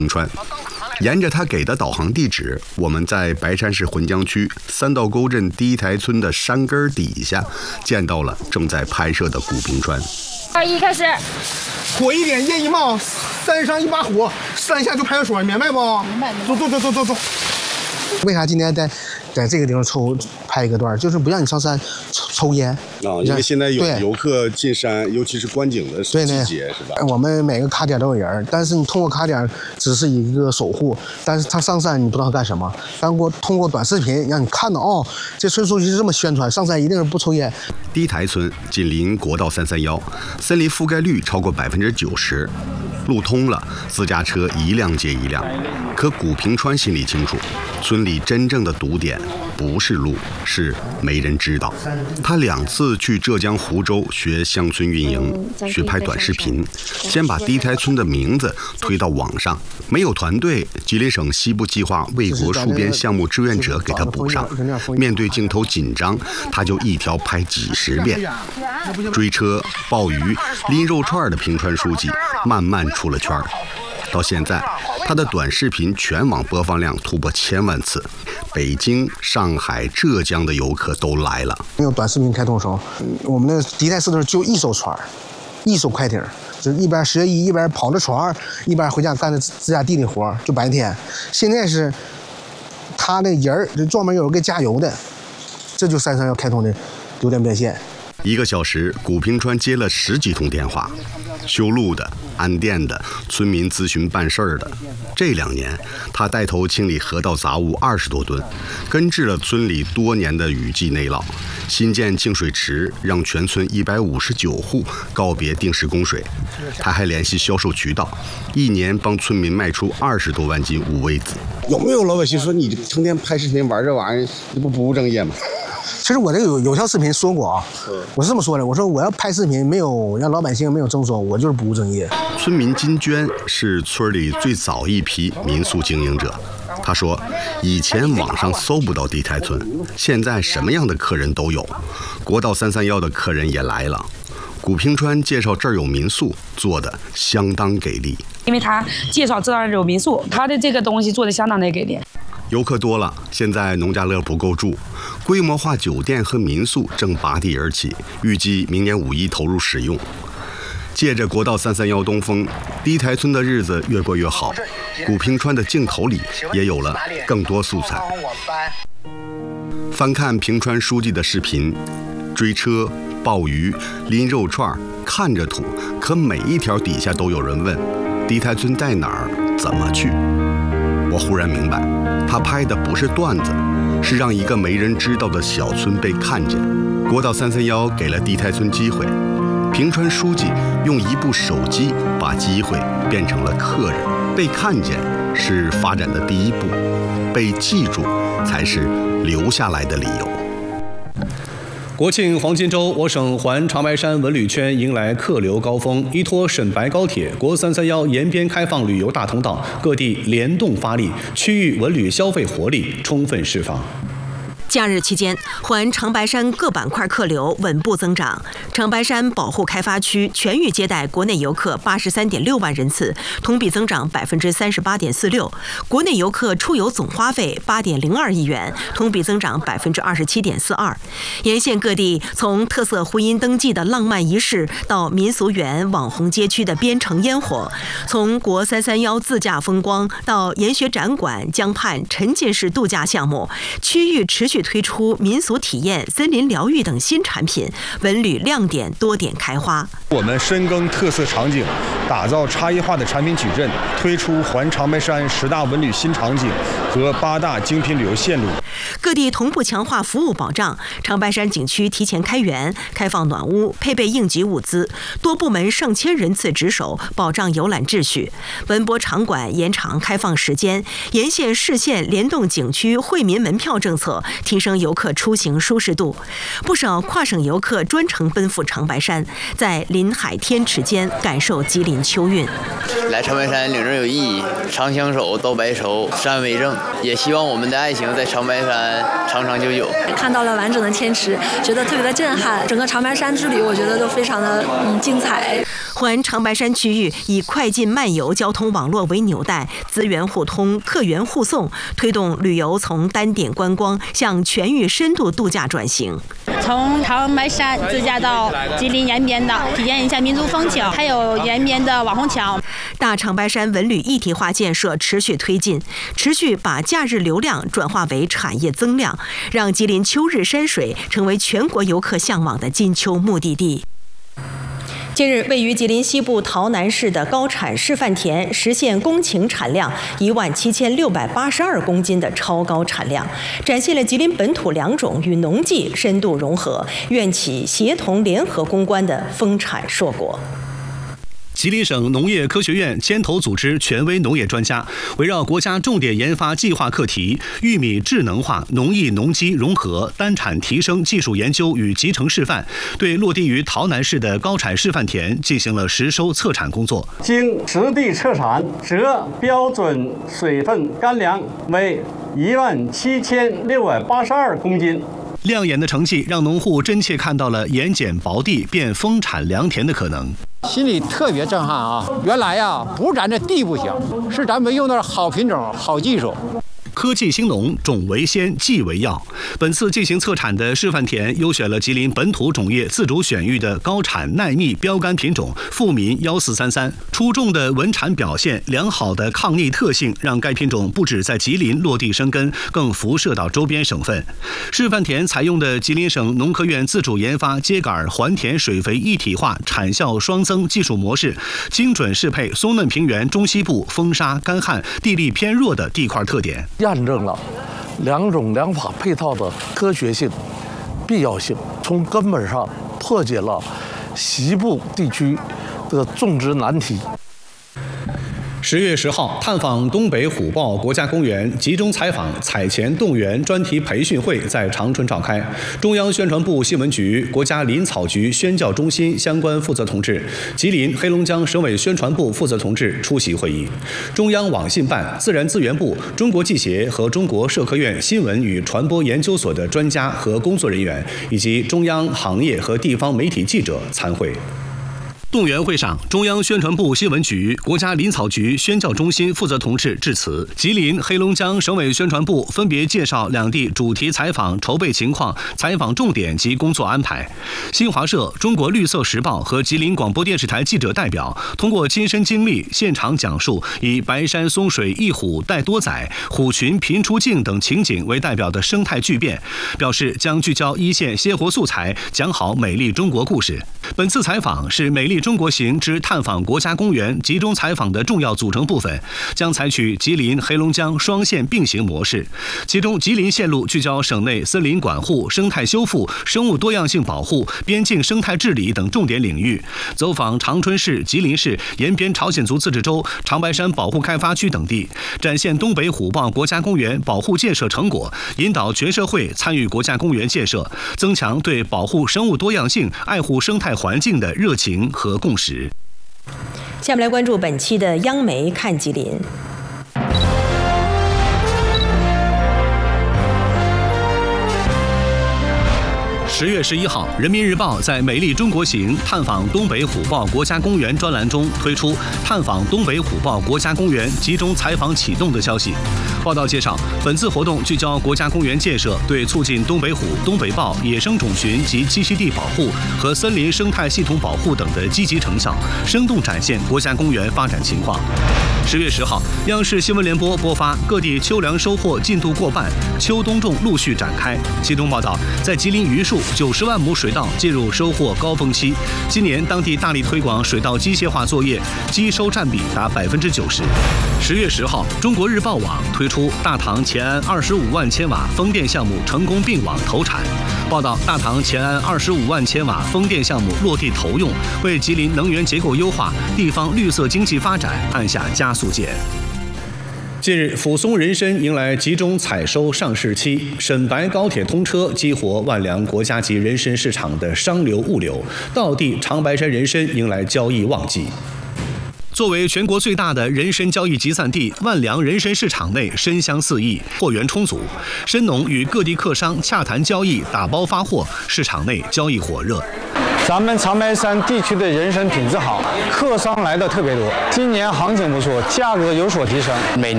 川。沿着他给的导航地址，我们在白山市浑江区三道沟镇第一台村的山根底下，见到了正在拍摄的古平川。 2、1，开始。 火一点，夜一冒，山上一把火，山下就派出所，明白不？ 明白。 走。为啥今天在这个地方拍一个段，就是不让你上山抽烟啊？因为现在有游客进山，尤其是观景的季节，是吧？ 我们每个卡点都有人，但是你通过卡点只是一个守护，但是他上山你不知道他干什么。但通过短视频让你看到哦，这村书记是这么宣传，上山一定是不抽烟。 第一台村紧邻国道331，森林覆盖率超过90%，路通了，私家车一辆接一辆。可古平川心里清楚，村里真正的堵点不是路，是没人知道。他2次去浙江湖州学乡村运营，学拍短视频，先把第一台村的名字推到网上，没有团队，吉林省西部计划卫国戍边项目志愿者给他补上。面对镜头紧张，他就一条拍几10遍。追车、鲍鱼、拎肉串的平川书记慢慢出了圈。到现在，他的短视频全网播放量突破1000万次，北京、上海、浙江的游客都来了。 没有短视频开通的时候，我们那第一台摄的就一艘船，一艘快艇，就一边学医一边跑着船，一边回家干着自家地里活，就白天。现在是他那人就专门有人给加油的，这就山上要开通的邮电变现。 1个小时，古平川接了10几通电话，修路的、安电的、村民咨询办事儿的。这2年，他带头清理河道杂物20多吨，根治了村里多年的雨季内涝，新建净水池，让全村159户告别定时供水。他还联系销售渠道，1年帮村民卖出20多万斤五味子。有没有老百姓说你成天拍视频玩这玩意儿，你不务正业吗？ 其实我这个有条视频说过啊，我是这么说的，我说我要拍视频没有让老百姓没有征收，我就是不务正业。 村民金娟是村里最早一批民宿经营者，她说，以前网上搜不到地台村，现在什么样的客人都有，国道331的客人也来了。古平川介绍这儿有民宿，做的相当给力。 因为他介绍这儿有民宿，他的这个东西做的相当的给力。 游客多了，现在农家乐不够住，规模化酒店和民宿正拔地而起，预计明年5·1投入使用。借着国道331东风，第一台村的日子越过越好。古平川的镜头里也有了更多素材。翻看平川书记的视频，追车、鲍鱼、拎肉串，看着土，可每一条底下都有人问：第一台村在哪儿？怎么去？我忽然明白，他拍的不是段子，是让一个没人知道的小村被看见。国道331给了第一台村机会，平川书记用一部手机把机会变成了客人。被看见是发展的第一步，被记住才是留下来的理由。 国庆黄金周，我省环长白山文旅圈迎来客流高峰。依托沈白高铁、国331沿边开放旅游大通道，各地联动发力，区域文旅消费活力充分释放。 假日期间，环长白山各板块客流稳步增长。长白山保护开发区全域接待国内游客83.6万人次，同比增长38.46%。国内游客出游总花费8.02亿元，同比增长27.42%。沿线各地从特色婚姻登记的浪漫仪式，到民俗园网红街区的边城烟火，从国331自驾风光到研学展馆、江畔沉浸式度假项目，区域持续推出民俗体验、森林疗愈等新产品，文旅亮点多点开花。 我们深耕特色场景，打造差异化的产品矩阵，推出环长白山10大文旅新场景和8大精品旅游线路。 各地同步强化服务保障，长白山景区提前开园，开放暖屋，配备应急物资，多部门上千人次值守，保障游览秩序。文博场馆延长开放时间，沿线市县联动景区惠民门票政策，提升游客出行舒适度。不少跨省游客专程奔赴长白山，在林海天池间感受吉林秋韵。 来长白山领证有意，长相守，到白首，山为证。也希望我们的爱情在长白山长长久久。 看到了完整的天池，觉得特别的震撼。整个长白山之旅，我觉得都非常的精彩。 环长白山区域以快进慢游交通网络为纽带，资源互通、客源互送，推动旅游从单点观光向全域深度度假转型。 从长白山自驾到吉林延边的，体验一下民族风情，还有延边的网红桥。 大长白山文旅一体化建设持续推进，持续把假日流量转化为产业增量，让吉林秋日山水成为全国游客向往的金秋目的地。近日，位于吉林西部洮南市的高产示范田实现公顷产量17682公斤的超高产量，展现了吉林本土良种与农技深度融合、院企协同联合攻关的丰产硕果。 吉林省农业科学院牵头组织权威农业专家，围绕国家重点研发计划课题“玉米智能化、农艺农机融合、单产提升技术研究与集成示范”，对落地于洮南市的高产示范田进行了实收测产工作。 经实地测产，锗标准水分干粮为17682公斤。 亮眼的成绩让农户真切看到了盐碱薄地变丰产良田的可能， 心里特别震撼啊！原来呀，不是咱这地不行，是咱没用到好品种、好技术。 科技兴农，种为先，技为要。本次进行测产的示范田优选了吉林本土种业自主选育的高产耐密标杆品种富民1433，出众的稳产表现、良好的抗逆特性，让该品种不止在吉林落地生根，更辐射到周边省份。示范田采用的吉林省农科院自主研发秸秆还田水肥一体化产效双增技术模式，精准适配松嫩平原中西部风沙干旱、地力偏弱的地块特点。 验证了良种良法配套的科学性、必要性，从根本上破解了西部地区的种植难题。 10月10号，探访东北虎豹国家公园集中采访采前动员专题培训会在长春召开，中央宣传部新闻局、国家林草局宣教中心相关负责同志、吉林、黑龙江省委宣传部负责同志出席会议。中央网信办、自然资源部、中国技协和中国社科院新闻与传播研究所的专家和工作人员，以及中央行业和地方媒体记者参会。动员会上，中央宣传部新闻局、国家林草局宣教中心负责同志致辞，吉林、黑龙江省委宣传部分别介绍两地主题采访筹备情况、采访重点及工作安排。新华社、中国绿色时报和吉林广播电视台记者代表通过亲身经历、现场讲述，以白山松水一虎带多仔、虎群频出境等情景为代表的生态巨变，表示将聚焦一线鲜活素材，讲好美丽中国故事。本次采访是美丽中国行之探访国家公园集中采访的重要组成部分，将采取吉林、黑龙江双线并行模式。其中，吉林线路聚焦省内森林管护、生态修复、生物多样性保护、边境生态治理等重点领域，走访长春市、吉林市、延边朝鲜族自治州、长白山保护开发区等地，展现东北虎豹国家公园保护建设成果，引导全社会参与国家公园建设，增强对保护生物多样性、爱护生态环境的热情和共识。 下面来关注本期的央媒看吉林。 10月11号，《人民日报》在“美丽中国行”探访东北虎豹国家公园专栏中推出探访东北虎豹国家公园集中采访启动的消息。报道介绍，本次活动聚焦国家公园建设对促进东北虎、东北豹野生种群及栖息地保护和森林生态系统保护等的积极成效，生动展现国家公园发展情况。10月10号，央视新闻联播播发各地秋粮收获进度过半，秋冬种陆续展开。其中报道，在吉林榆树90万亩水稻进入收获高峰期，今年当地大力推广水稻机械化作业，机收占比达90%。10月10号，中国日报网推出大唐乾安25万千瓦风电项目成功并网投产。报道，大唐乾安25万千瓦风电项目落地投用，为吉林能源结构优化、地方绿色经济发展按下加速键。近日，抚松人参迎来集中采收上市期，沈白高铁通车激活万良国家级人参市场的商流物流，道地长白山人参迎来交易旺季。作为全国最大的人参交易集散地，万良人参市场内参香四溢，货源充足，参农与各地客商洽谈交易、打包发货，市场内交易火热。 咱们长白山地区的人参品质好，客商来的特别多。今年行情不错，价格有所提升。 每年